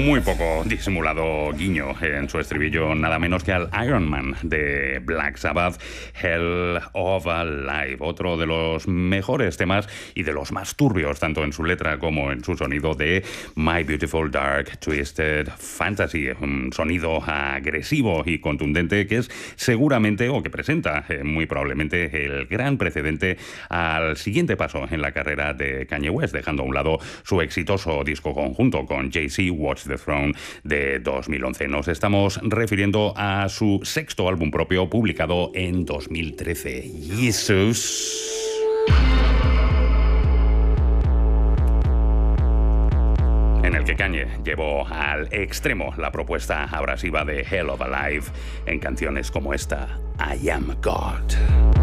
muy poco disimulado guiño en su estribillo, nada menos que al Iron Man de Black Sabbath, Hell of a Life, otro de los mejores temas y de los más turbios, tanto en su letra como en su sonido, de My Beautiful Dark Twisted Fantasy, un sonido agresivo y contundente que es seguramente, o que presenta muy probablemente, el gran precedente al siguiente paso en la carrera de Kanye West, dejando a un lado su exitoso disco conjunto con Jay-Z, Watch the Throne, de 2011. Nos estamos refiriendo a su sexto álbum propio, publicado en 2013. Jesus. En el que Kanye llevó al extremo la propuesta abrasiva de Hell of a Life en canciones como esta, I Am God.